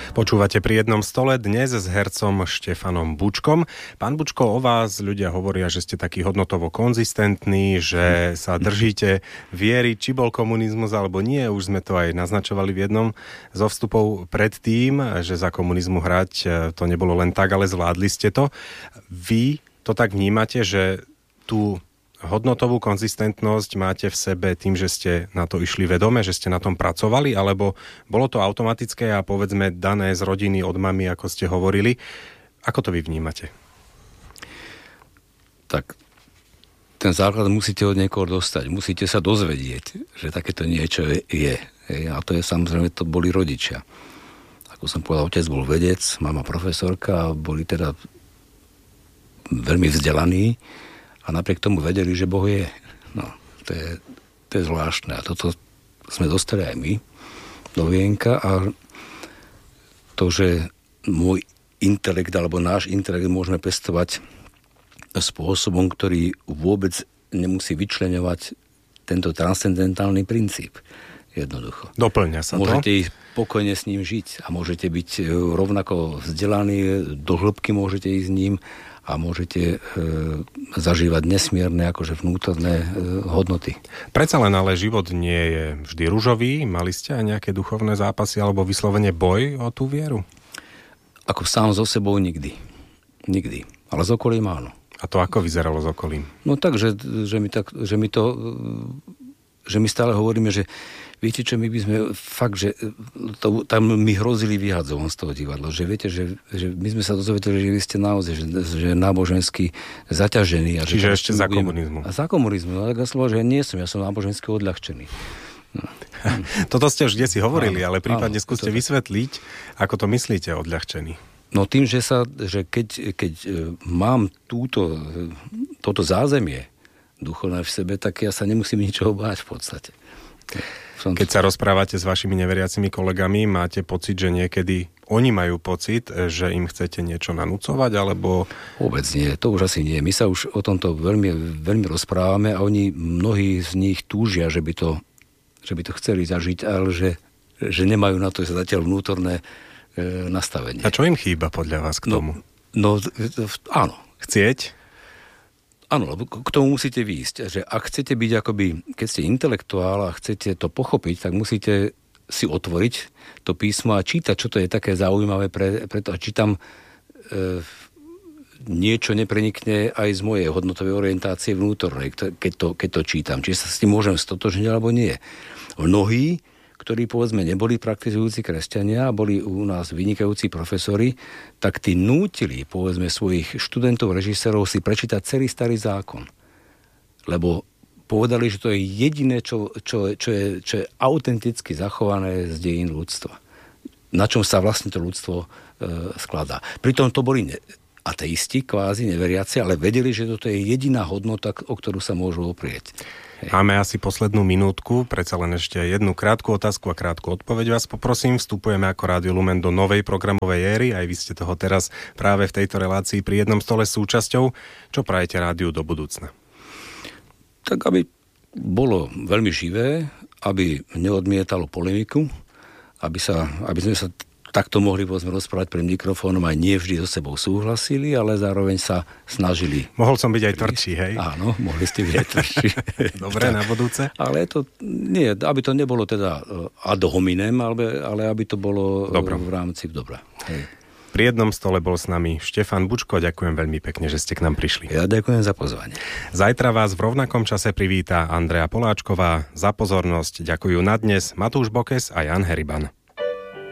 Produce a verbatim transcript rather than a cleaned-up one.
Počúvate Pri jednom stole dnes s hercom Štefanom Bučkom. Pán Bučko, o vás ľudia hovoria, že ste taký hodnotovo konzistentní, že sa držíte viery, či bol komunizmus alebo nie. Už sme to aj naznačovali v jednom zo vstupov predtým, že za komunizmu hrať to nebolo len tak, ale zvládli ste to. Vy to tak vnímate, že tú hodnotovú konzistentnosť máte v sebe tým, že ste na to išli vedome, že ste na tom pracovali, alebo bolo to automatické a povedzme dané z rodiny od mamy, ako ste hovorili. Ako to vy vnímate? Tak ten základ musíte od niekoho dostať. Musíte sa dozvedieť, že takéto niečo je. A to je samozrejme, to boli rodičia. Ako som povedal, otec bol vedec, mama profesorka, boli teda veľmi vzdelaní. A napriek tomu vedeli, že Boh je. No, to je, to je zvláštne. A toto sme dostali aj my do vienka. A to, že môj intelekt, alebo náš intelekt môžeme pestovať spôsobom, ktorý vôbec nemusí vyčleňovať tento transcendentálny princíp. Jednoducho. Doplňa sa to. Môžete ísť pokojne s ním žiť a môžete byť rovnako vzdelaní, do hĺbky môžete ísť s ním a môžete e, zažívať nesmierne akože vnútorné e, hodnoty. Predsa len ale život nie je vždy ružový. Mali ste aj nejaké duchovné zápasy alebo vyslovene boj o tú vieru? Ako sám so sebou nikdy. Nikdy. Ale s okolím áno. A to ako vyzeralo s okolím? No tak, že, že, mi, tak, že mi to... že my stále hovoríme, že viete čo, my by sme fakt, že to, tam mi hrozili vyhadzovať z toho divadla, že viete, že, že my sme sa dozvedeli, že vy ste naozaj, že, že nábožensky zaťažení. A čiže že ešte za komunizmu. A za komunizmu, ale tak slovo, že nie som, ja som nábožensky odľahčený. No. Toto ste už desi hovorili, áno, ale prípadne áno, skúste vysvetliť, ako to myslíte odľahčený. No tým, že sa, že keď, keď mám túto, toto zázemie duchovné v sebe, tak ja sa nemusím ničoho báť v podstate. Keď sa rozprávate s vašimi neveriacimi kolegami, máte pocit, že niekedy oni majú pocit, že im chcete niečo nanúcovať, alebo... Vôbec nie, to už asi nie. My sa už o tomto veľmi, veľmi rozprávame a oni, mnohí z nich túžia, že by to, že by to chceli zažiť, ale že, že nemajú na to zatiaľ vnútorné e, nastavenie. A čo im chýba podľa vás k tomu? No, no áno. Chcieť? Áno, lebo k tomu musíte výjsť, že ak chcete byť akoby, keď ste intelektuál a chcete to pochopiť, tak musíte si otvoriť to písmo a čítať, čo to je také zaujímavé pre, pre to. A či tam e, niečo neprenikne aj z mojej hodnotovej orientácie vnútornej, keď to, keď to čítam. Či sa s tým môžem stotožniť, alebo nie. Mnohí, ktorí povedzme neboli praktizujúci kresťania a boli u nás vynikajúci profesori, tak tí nútili povedzme svojich študentov, režisérov si prečítať celý starý zákon. Lebo povedali, že to je jediné, čo, čo, čo, je, čo je autenticky zachované z dejín ľudstva. Na čom sa vlastne to ľudstvo e, skladá. Pritom to boli ne, ateisti, kvázi neveriaci, ale vedeli, že toto je jediná hodnota, o ktorú sa môžu oprieť. Hej. Máme asi poslednú minútku, predsa len ešte jednu krátku otázku a krátku odpoveď vás poprosím. Vstupujeme ako Rádio Lumen do novej programovej éry, aj vy ste toho teraz práve v tejto relácii pri jednom stole súčasťou. Čo prajete rádiu do budúcna? Tak aby bolo veľmi živé, aby neodmietalo polemiku, aby, sa, aby sme sa takto mohli povedzme rozprávať pred mikrofónom, aj nie vždy so sebou súhlasili, ale zároveň sa snažili. Mohol som byť aj tvrdší, hej? Áno, mohli ste byť aj tvrdší. Dobre, na budúce. Ale to nie, aby to nebolo teda ad hominem, ale, ale aby to bolo Dobro. v rámci dobra. Hej. Pri jednom stole bol s nami Štefan Bučko. Ďakujem veľmi pekne, že ste k nám prišli. Ja ďakujem za pozvanie. Zajtra vás v rovnakom čase privítá Andrea Poláčková. Za pozornosť ďakujú na dnes Matúš Bokes a Jan Heriban.